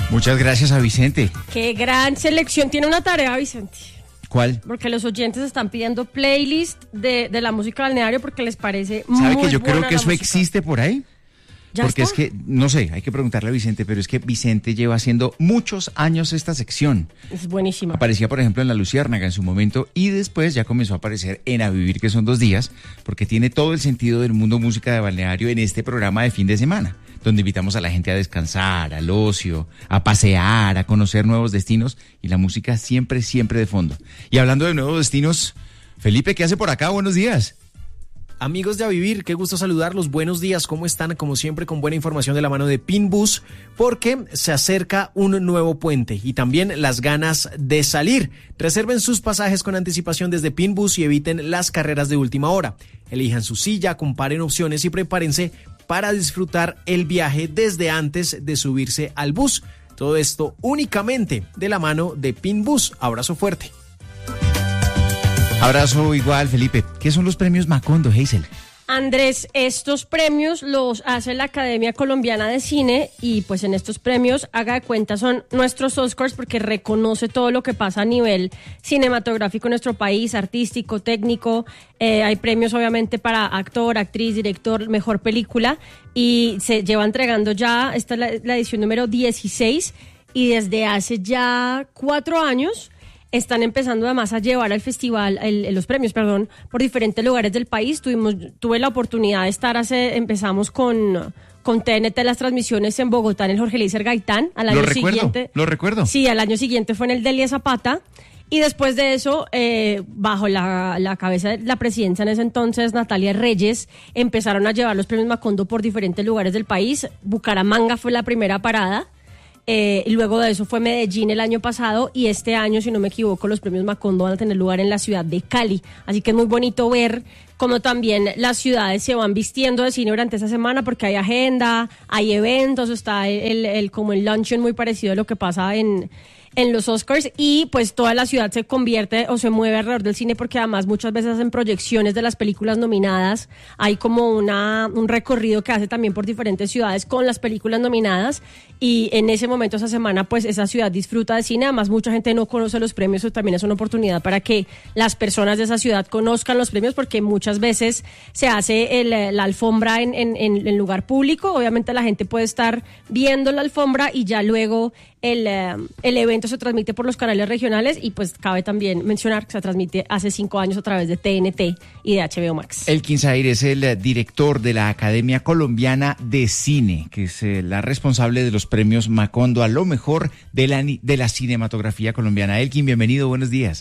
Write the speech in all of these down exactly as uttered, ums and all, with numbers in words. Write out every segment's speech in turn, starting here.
Muchas gracias a Vicente. Qué gran selección. Tiene una tarea, Vicente. ¿Cuál? Porque los oyentes están pidiendo playlist de, de la música balneario porque les parece muy buena. ¿Sabe que yo creo que eso música. existe por ahí? ¿Ya Porque está? es que, no sé, hay que preguntarle a Vicente, pero es que Vicente lleva haciendo muchos años esta sección. Es buenísima. Aparecía, por ejemplo, en La Luciérnaga en su momento y después ya comenzó a aparecer en A Vivir, que son dos días, porque tiene todo el sentido del mundo música de balneario en este programa de fin de semana, donde invitamos a la gente a descansar, al ocio, a pasear, a conocer nuevos destinos y la música siempre, siempre de fondo. Y hablando de nuevos destinos, Felipe, ¿qué hace por acá? Buenos días. Amigos de A Vivir, qué gusto saludarlos, buenos días, ¿cómo están? Como siempre con buena información de la mano de Pinbus, porque se acerca un nuevo puente y también las ganas de salir. Reserven sus pasajes con anticipación desde Pinbus y eviten las carreras de última hora. Elijan su silla, comparen opciones y prepárense para disfrutar el viaje desde antes de subirse al bus. Todo esto únicamente de la mano de Pinbus. Abrazo fuerte. Abrazo igual, Felipe. ¿Qué son los premios Macondo, Hazel? Andrés, estos premios los hace la Academia Colombiana de Cine y pues en estos premios, haga de cuenta, son nuestros Oscars porque reconoce todo lo que pasa a nivel cinematográfico en nuestro país, artístico, técnico. Eh, hay premios obviamente para actor, actriz, director, mejor película y se lleva entregando ya, esta es la, la edición número dieciséis y desde hace ya cuatro años están empezando además a llevar al festival, el, los premios, perdón, por diferentes lugares del país. Tuvimos, tuve la oportunidad de estar hace, empezamos con, con T N T las transmisiones en Bogotá en el Jorge Eliezer Gaitán. Al año lo recuerdo, siguiente, lo recuerdo. Sí, al año siguiente fue en el Delia Zapata. Y después de eso, eh, bajo la, la cabeza de la presidencia en ese entonces, Natalia Reyes, empezaron a llevar los premios Macondo por diferentes lugares del país. Bucaramanga fue la primera parada. Eh, y luego de eso fue Medellín el año pasado y este año, si no me equivoco, los premios Macondo van a tener lugar en la ciudad de Cali. Así que es muy bonito ver cómo también las ciudades se van vistiendo de cine durante esa semana porque hay agenda, hay eventos, está el, el, el como el luncheon muy parecido a lo que pasa en... en los Oscars y pues toda la ciudad se convierte o se mueve alrededor del cine porque además muchas veces hacen proyecciones de las películas nominadas, hay como una un recorrido que hace también por diferentes ciudades con las películas nominadas y en ese momento, esa semana, pues esa ciudad disfruta de cine, además mucha gente no conoce los premios, eso también es una oportunidad para que las personas de esa ciudad conozcan los premios porque muchas veces se hace el, la alfombra en, en, en, en lugar público, obviamente la gente puede estar viendo la alfombra y ya luego el, el evento se transmite por los canales regionales y pues cabe también mencionar que se transmite hace cinco años a través de T N T y de H B O Max. Elkin Zahir es el director de la Academia Colombiana de Cine, que es la responsable de los premios Macondo a lo mejor de la, de la cinematografía colombiana. Elkin, bienvenido, buenos días.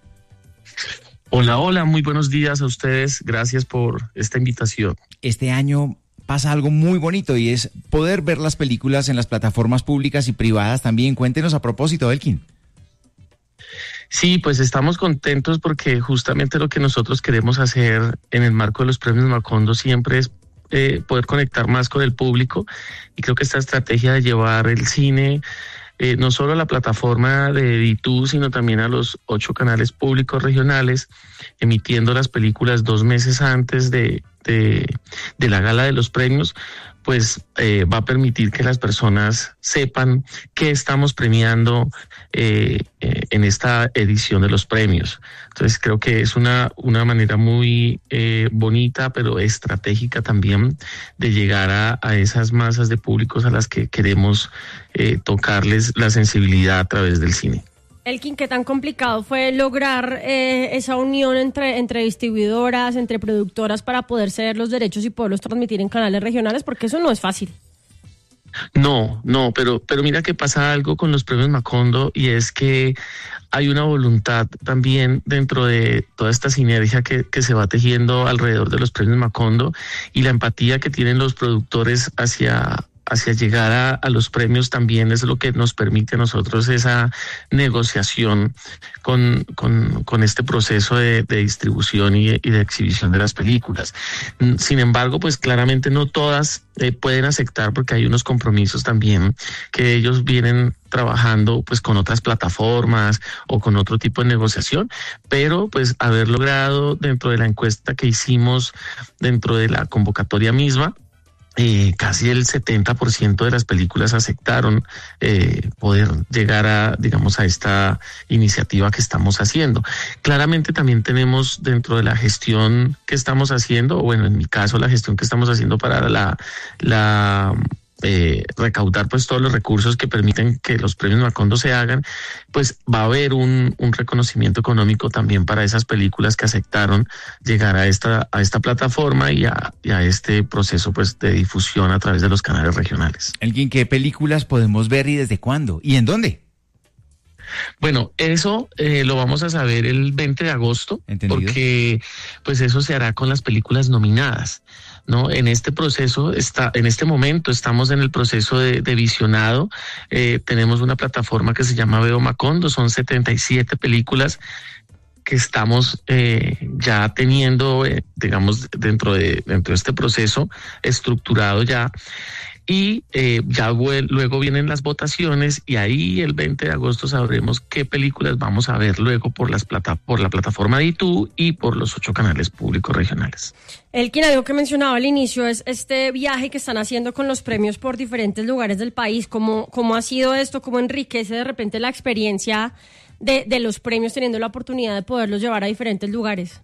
Hola, hola, muy buenos días a ustedes, gracias por esta invitación. Este año pasa algo muy bonito y es poder ver las películas en las plataformas públicas y privadas también. Cuéntenos a propósito, Elkin. Sí, pues estamos contentos porque justamente lo que nosotros queremos hacer en el marco de los premios Macondo siempre es eh, poder conectar más con el público y creo que esta estrategia de llevar el cine eh, no solo a la plataforma de Ditu, sino también a los ocho canales públicos regionales, emitiendo las películas dos meses antes de De, de la gala de los premios, pues eh, va a permitir que las personas sepan qué estamos premiando eh, eh, en esta edición de los premios. Entonces creo que es una, una manera muy eh, bonita, pero estratégica también de llegar a, a esas masas de públicos a las que queremos eh, tocarles la sensibilidad a través del cine. Elkin, ¿qué tan complicado fue lograr eh, esa unión entre, entre distribuidoras, entre productoras para poder ceder los derechos y poderlos transmitir en canales regionales? Porque eso no es fácil. No, no, pero, pero mira que pasa algo con los premios Macondo y es que hay una voluntad también dentro de toda esta sinergia que, que se va tejiendo alrededor de los premios Macondo y la empatía que tienen los productores hacia hacia llegar a, a los premios también es lo que nos permite a nosotros esa negociación con, con, con este proceso de, de distribución y, y de exhibición de las películas. Sin embargo, pues claramente no todas eh, pueden aceptar porque hay unos compromisos también que ellos vienen trabajando pues con otras plataformas o con otro tipo de negociación, pero pues haber logrado dentro de la encuesta que hicimos dentro de la convocatoria misma Eh, casi el setenta por ciento de las películas aceptaron eh, poder llegar a, digamos, a esta iniciativa que estamos haciendo. Claramente también tenemos dentro de la gestión que estamos haciendo, o bueno, en mi caso, la gestión que estamos haciendo para la, la eh, recaudar pues todos los recursos que permiten que los premios Macondo se hagan, pues va a haber un, un reconocimiento económico también para esas películas que aceptaron llegar a esta, a esta plataforma y a, y a este proceso pues de difusión a través de los canales regionales. ¿Alguien qué películas podemos ver y desde cuándo? ¿Y en dónde? Bueno, eso eh, lo vamos a saber el veinte de agosto. ¿Entendido? Porque pues eso se hará con las películas nominadas, ¿no? En este proceso, está, en este momento estamos en el proceso de, de visionado. Eh, tenemos una plataforma que se llama Veo Macondo, son setenta y siete películas que estamos eh, ya teniendo, eh, digamos, dentro de, dentro de este proceso estructurado ya. Y eh, ya luego vienen las votaciones y ahí el veinte de agosto sabremos qué películas vamos a ver luego por las plata, por la plataforma de YouTube y por los ocho canales públicos regionales. Elkin, algo que mencionaba al inicio es este viaje que están haciendo con los premios por diferentes lugares del país. ¿Cómo, cómo ha sido esto? ¿Cómo enriquece de repente la experiencia de, de los premios teniendo la oportunidad de poderlos llevar a diferentes lugares?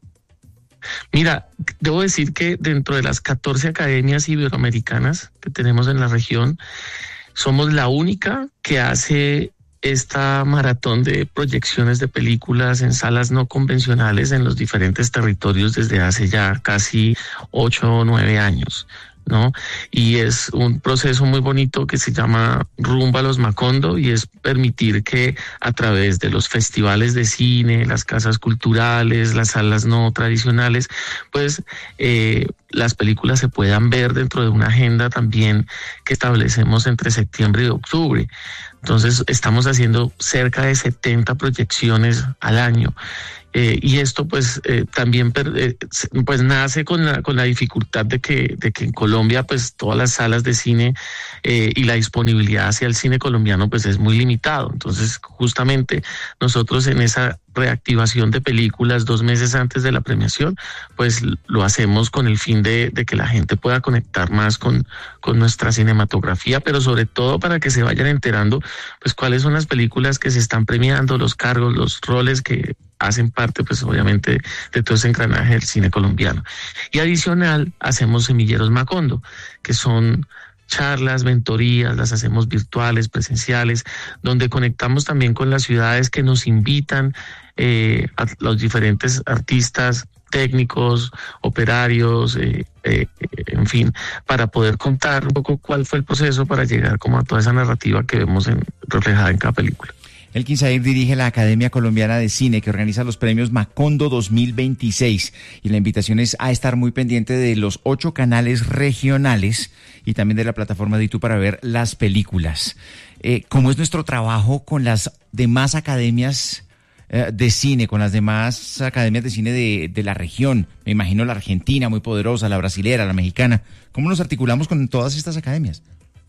Mira, debo decir que dentro de las catorce academias iberoamericanas que tenemos en la región, somos la única que hace esta maratón de proyecciones de películas en salas no convencionales en los diferentes territorios desde hace ya casi ocho o nueve años, ¿no? Y es un proceso muy bonito que se llama Rumbo a los Macondo y es permitir que a través de los festivales de cine, las casas culturales, las salas no tradicionales, pues eh, las películas se puedan ver dentro de una agenda también que establecemos entre septiembre y octubre. Entonces estamos haciendo cerca de setenta proyecciones al año. Eh, y esto pues eh, también per, eh, pues nace con la con la dificultad de que de que en Colombia pues todas las salas de cine eh, y la disponibilidad hacia el cine colombiano pues es muy limitado. Entonces justamente nosotros en esa reactivación de películas dos meses antes de la premiación pues lo hacemos con el fin de, de que la gente pueda conectar más con con nuestra cinematografía, pero sobre todo para que se vayan enterando pues cuáles son las películas que se están premiando, los cargos, los roles que hacen parte, pues obviamente, de todo ese engranaje del cine colombiano. Y adicional, hacemos semilleros Macondo, que son charlas, mentorías, las hacemos virtuales, presenciales, donde conectamos también con las ciudades que nos invitan eh, a los diferentes artistas, técnicos, operarios, eh, eh, en fin, para poder contar un poco cuál fue el proceso para llegar como a toda esa narrativa que vemos en, reflejada en cada película. Elkin Zahir dirige la Academia Colombiana de Cine que organiza los premios Macondo dos mil veintiséis y la invitación es a estar muy pendiente de los ocho canales regionales y también de la plataforma de YouTube para ver las películas. Eh, ¿Cómo es nuestro trabajo con las demás academias eh, de cine, con las demás academias de cine de, de la región? Me imagino la argentina muy poderosa, la brasilera, la mexicana. ¿Cómo nos articulamos con todas estas academias?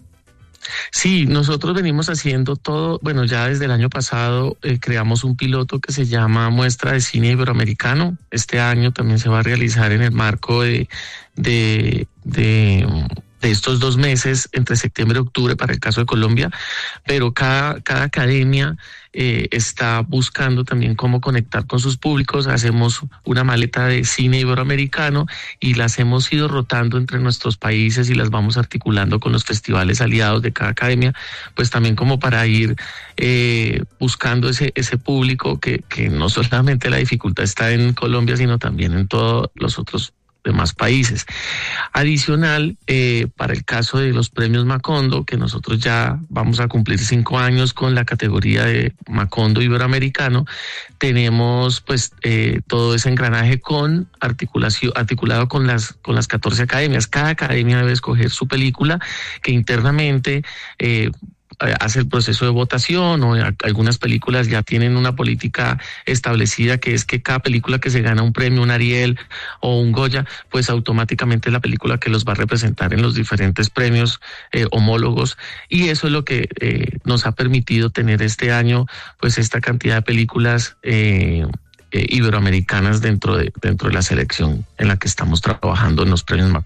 Sí, nosotros venimos haciendo todo, bueno, ya desde el año pasado eh, creamos un piloto que se llama Muestra de Cine Iberoamericano. Este año también se va a realizar en el marco de, de, de, de estos dos meses, entre septiembre y octubre para el caso de Colombia, pero cada, cada academia eh, está buscando también cómo conectar con sus públicos. Hacemos una maleta de cine iberoamericano y las hemos ido rotando entre nuestros países y las vamos articulando con los festivales aliados de cada academia, pues también como para ir eh, buscando ese, ese público que, que no solamente la dificultad está en Colombia, sino también en todos los otros demás países. Adicional, eh, para el caso de los premios Macondo, que nosotros ya vamos a cumplir cinco años con la categoría de Macondo Iberoamericano, tenemos pues eh, todo ese engranaje con articulación, articulado con las, con las catorce academias. Cada academia debe escoger su película que internamente eh, hace el proceso de votación, o algunas películas ya tienen una política establecida que es que cada película que se gana un premio, un Ariel o un Goya, pues automáticamente es la película que los va a representar en los diferentes premios eh, homólogos, y eso es lo que eh, nos ha permitido tener este año pues esta cantidad de películas eh, eh, iberoamericanas dentro de, dentro de la selección en la que estamos trabajando en los premios Macondo.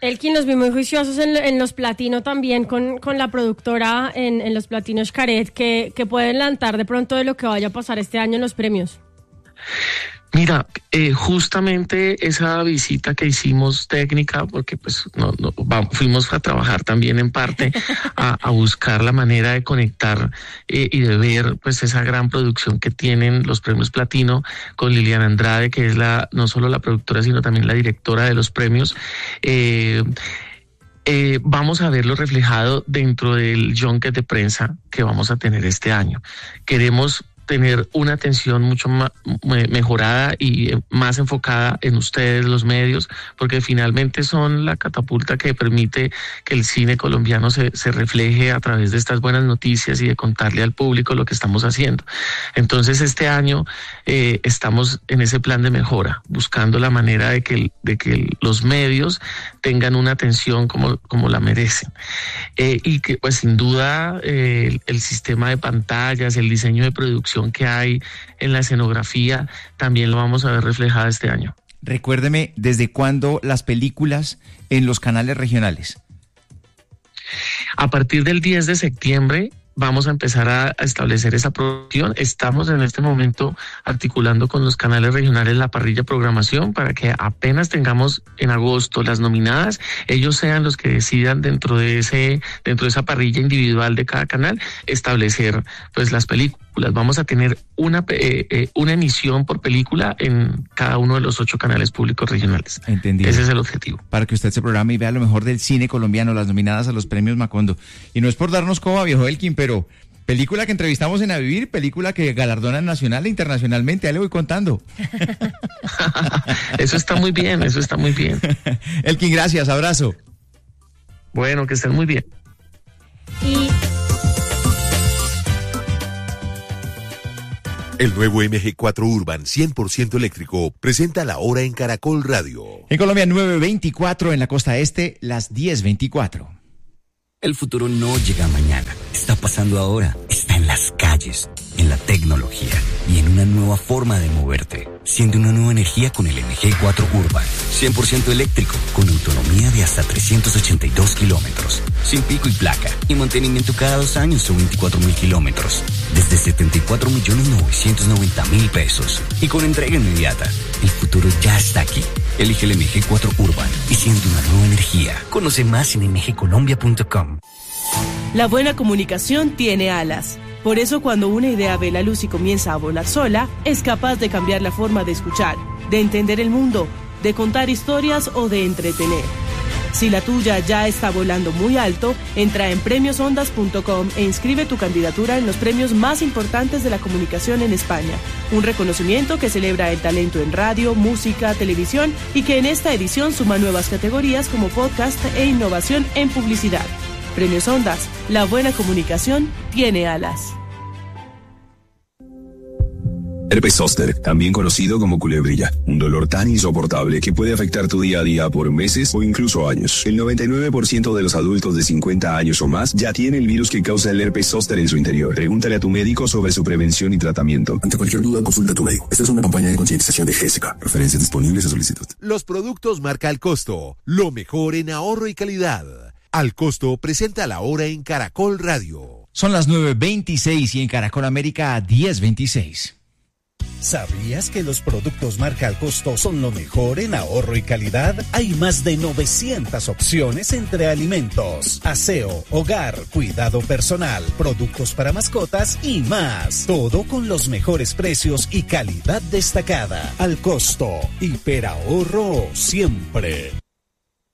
Elkin, los vi muy juiciosos en, en los platino también con, con la productora en, en los platinos Xcaret, que, que pueden lanzar de pronto de lo que vaya a pasar este año en los premios. Mira, eh, justamente esa visita que hicimos técnica, porque pues no, no vamos, fuimos a trabajar también en parte a, a buscar la manera de conectar eh, y de ver pues esa gran producción que tienen los premios Platino con Liliana Andrade, que es la no solo la productora sino también la directora de los premios. Eh, Eh, vamos a verlo reflejado dentro del junket de prensa que vamos a tener este año. Queremos tener una atención mucho más mejorada y más enfocada en ustedes, los medios, porque finalmente son la catapulta que permite que el cine colombiano se, se refleje a través de estas buenas noticias y de contarle al público lo que estamos haciendo. Entonces este año eh, estamos en ese plan de mejora, buscando la manera de que, de que los medios tengan una atención como, como la merecen. Eh, y que pues sin duda eh, el, el sistema de pantallas, el diseño de producción que hay en la escenografía, también lo vamos a ver reflejada este año. Recuérdeme, ¿desde cuándo las películas en los canales regionales? A partir del diez de septiembre vamos a empezar a establecer esa producción. Estamos en este momento articulando con los canales regionales la parrilla programación para que apenas tengamos en agosto las nominadas, ellos sean los que decidan dentro de ese, dentro de esa parrilla individual de cada canal, establecer pues las películas. Vamos a tener una, eh, eh, una emisión por película en cada uno de los ocho canales públicos regionales. Entendido. Ese es el objetivo. Para que usted se programe y vea lo mejor del cine colombiano, las nominadas a los premios Macondo. Y no es por darnos coba, viejo Elkin, pero película que entrevistamos en A Vivir, película que galardonan nacional e internacionalmente, ya le voy contando. Eso está muy bien, eso está muy bien. Elkin, gracias, abrazo. Bueno, que estén muy bien. Y el nuevo M G cuatro Urban cien por ciento eléctrico presenta la hora en Caracol Radio. En Colombia nueve veinticuatro, en la costa este las diez veinticuatro. El futuro no llega mañana, está pasando ahora, está en las calles, en la tecnología y en una nueva forma de moverte. Siente una nueva energía con el M G cuatro Urban, cien por ciento eléctrico, con autonomía de hasta trescientos ochenta y dos kilómetros, sin pico y placa, y mantenimiento cada dos años o veinticuatro mil kilómetros, desde setenta y cuatro millones novecientos noventa mil pesos, y con entrega inmediata. El futuro ya está aquí. Elige el M G cuatro Urban y siente una nueva energía. Conoce más en m g colombia punto com. La buena comunicación tiene alas. Por eso cuando una idea ve la luz y comienza a volar sola, es capaz de cambiar la forma de escuchar, de entender el mundo, de contar historias o de entretener. Si la tuya ya está volando muy alto, entra en premios ondas punto com e inscribe tu candidatura en los premios más importantes de la comunicación en España. Un reconocimiento que celebra el talento en radio, música, televisión y que en esta edición suma nuevas categorías como podcast e innovación en publicidad. Premios Ondas, la buena comunicación tiene alas. Herpes zóster, también conocido como culebrilla, un dolor tan insoportable que puede afectar tu día a día por meses o incluso años. El noventa y nueve por ciento de los adultos de cincuenta años o más ya tiene el virus que causa el herpes zóster en su interior. Pregúntale a tu médico sobre su prevención y tratamiento. Ante cualquier duda, consulta a tu médico. Esta es una campaña de concientización de Gésica. Referencias disponibles a solicitud. Los productos marca Al Costo, lo mejor en ahorro y calidad. Al Costo presenta la hora en Caracol Radio. Son las nueve veintiséis y en Caracol América diez veintiséis. ¿Sabías que los productos marca Al Costo son lo mejor en ahorro y calidad? Hay más de novecientas opciones entre alimentos, aseo, hogar, cuidado personal, productos para mascotas y más. Todo con los mejores precios y calidad destacada. Al Costo, hiperahorro siempre.